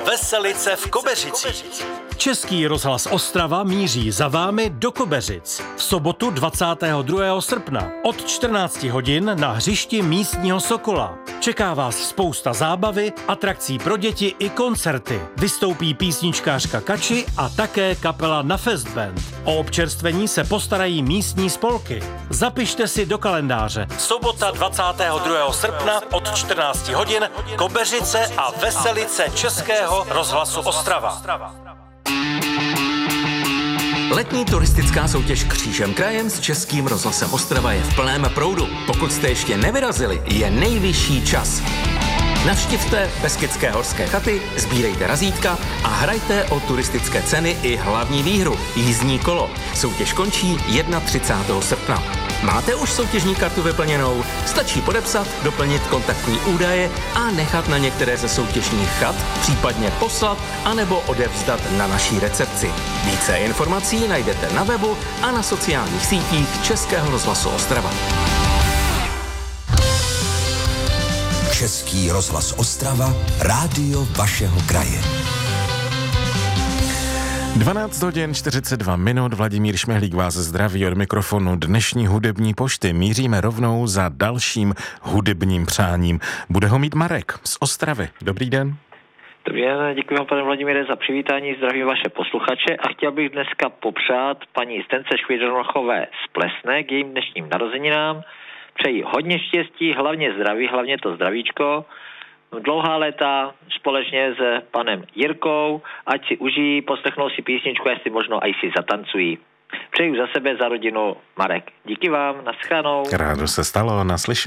veselice v Kobeřicích. Český rozhlas Ostrava míří za vámi do Kobeřic. V sobotu 22. srpna od 14 hodin na hřišti místního Sokola. Čeká vás spousta zábavy, atrakcí pro děti i koncerty. Vystoupí písničkářka Kači a také kapela Na Fest Band. O občerstvení se postarají místní spolky. Zapište si do kalendáře. Sobota 22. srpna od 14 hodin Kobeřice a veselice Českého rozhlasu Ostrava. Letní turistická soutěž Křížem krajem s Českým rozhlasem Ostrava je v plném proudu. Pokud jste ještě nevyrazili, je nejvyšší čas. Navštivte Beskydské horské chaty, sbírejte razítka a hrajte o turistické ceny i hlavní výhru – jízdní kolo. Soutěž končí 31. srpna. Máte už soutěžní kartu vyplněnou? Stačí podepsat, doplnit kontaktní údaje a nechat na některé ze soutěžních chat, případně poslat anebo odevzdat na naší recepci. Více informací najdete na webu a na sociálních sítích Českého rozhlasu Ostrava. Český rozhlas Ostrava, rádio vašeho kraje. 12 hodin 42 minut, Vladimír Šmehlík vás zdraví od mikrofonu dnešní hudební pošty. Míříme rovnou za dalším hudebním přáním. Bude ho mít Marek z Ostravy. Dobrý den. Dobrý den, děkuji vám, pane Vladimíre, za přivítání, zdravím vaše posluchače a chtěl bych dneska popřát paní Stence Švídrnochové z Plesné k jejím dnešním narozeninám. Přeji hodně štěstí, hlavně zdraví, hlavně to zdravíčko. Dlouhá léta společně s panem Jirkou, ať si užijí, poslechnou si písničku, jestli možno aj si zatancují. Přeju za sebe, za rodinu, Marek. Díky vám, naschledanou. Rádo se stalo, naslyšenou.